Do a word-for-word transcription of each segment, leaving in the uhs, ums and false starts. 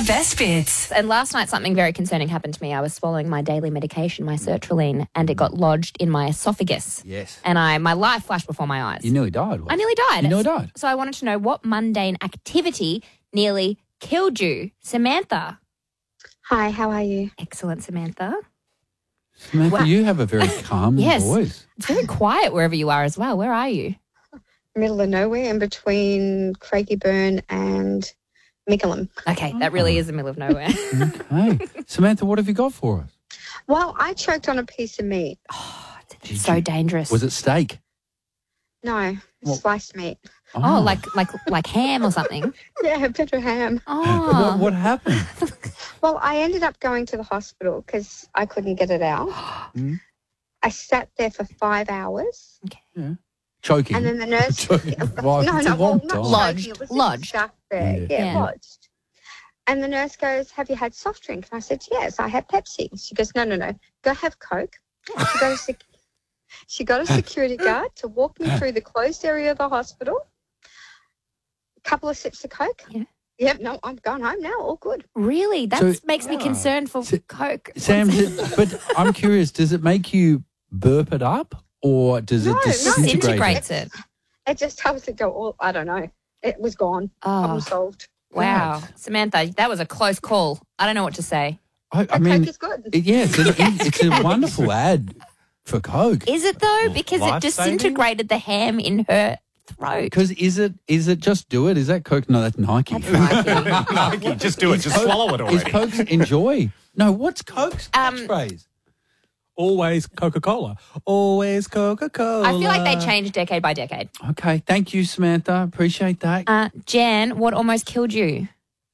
best bits. And last night, something very concerning happened to me. I was swallowing my daily medication, my sertraline, and it got lodged in my esophagus. Yes. And I, my life flashed before my eyes. You nearly died. I nearly died. You nearly died. So I wanted to know what mundane activity nearly killed you. Samantha. Hi, how are you? Excellent, Samantha. Samantha, Wow. you have a very calm Yes. voice. It's very quiet wherever you are as well. Where are you? Middle of nowhere in between Craigieburn and Mickleham. Okay, that really is the middle of nowhere. Okay. Samantha, what have you got for us? Well, I choked on a piece of meat. It's so dangerous. Was it steak? No, Well- sliced meat. Oh, like like like ham or something. Yeah, a bit of ham. Oh, What, what happened? Well, I ended up going to the hospital because I couldn't get it out. Mm. I sat there for five hours. Choking. And then the nurse... Choking. Wow, no, it's a no, well, long not time. Lodged, choking, it was just lodged. stuck there. Yeah. Yeah, Yeah. lodged. And the nurse goes, have you had soft drink? And I said, yes, I had Pepsi. She goes, no, no, no, go have Coke. She got a, sec- she got a security guard to walk me through the closed area of the hospital. A couple of sips of Coke. Yeah. Yep, no, I'm going home now, all good. really? That So- makes me concerned for So- Coke. Sam, did, but I'm curious, does it make you burp it up or does No, it no. disintegrate? it? disintegrates it. It just helps it go all, I don't know. It was gone. Problem Oh, solved. wow. Samantha, that was a close call. I don't know what to say. I, I The mean, Coke is good. it- yeah, it's, an, it's a wonderful ad for Coke. Is it though? Because it Life-saving? disintegrated the ham in her throat. Because is it is it just do it? Is that Coke? No, that's Nike. That's Nike. Nike, just do it. Just swallow it Is already. Coke's enjoy? No, what's Coke's Um, catchphrase? Always Coca-Cola. Always Coca-Cola. I feel like they change decade by decade. Okay, thank you, Samantha. Appreciate that. Uh, Jan, what almost killed you?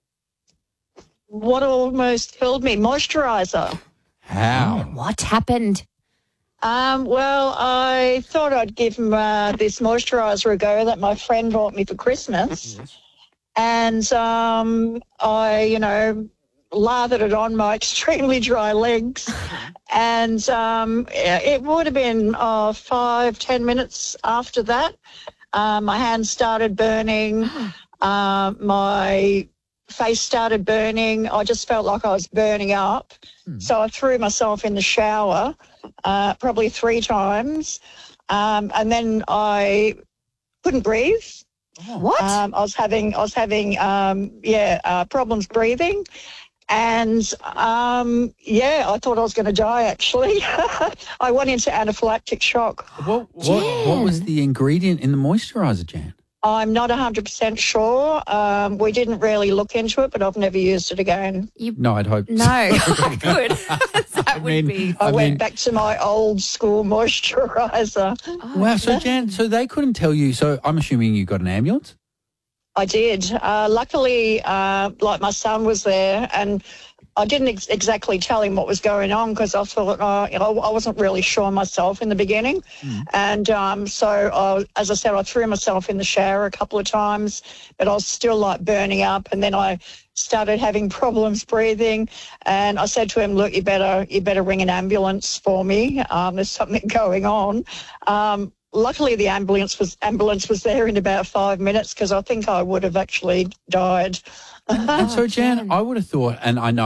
What almost killed me? Moisturiser. How? What happened? Um, well, I thought I'd give uh, this moisturiser a go that my friend bought me for Christmas. And um, I, you know, lathered it on my extremely dry legs. And um, it would have been uh, five, ten minutes after that. Uh, my hands started burning. Uh, my face started burning. I just felt like I was burning up. So I threw myself in the shower uh, probably three times. Um, and then I couldn't breathe. What? Um, I was having, I was having, um, yeah, uh, problems breathing. And, um, yeah, I thought I was going to die, actually. I went into anaphylactic shock. What, what, what was the ingredient in the moisturiser, Jan? I'm not one hundred percent sure. Um, we didn't really look into it, but I've never used it again. No, I'd hope. No. Good. that would mean- be. I, I went mean- back to my old school moisturiser. Wow, so Jan, so they couldn't tell you. So I'm assuming you got an ambulance? I did. Uh, luckily, uh, like my son was there, and I didn't ex- exactly tell him what was going on because I thought, uh, you know, I wasn't really sure myself in the beginning. And um, so, I, as I said, I threw myself in the shower a couple of times, but I was still like burning up. And then I started having problems breathing. And I said to him, look, you better, you better ring an ambulance for me. Um, there's something going on. Um, Luckily, the ambulance was ambulance was there in about five minutes because I think I would have actually died. And so, Jan, I would have thought, and I know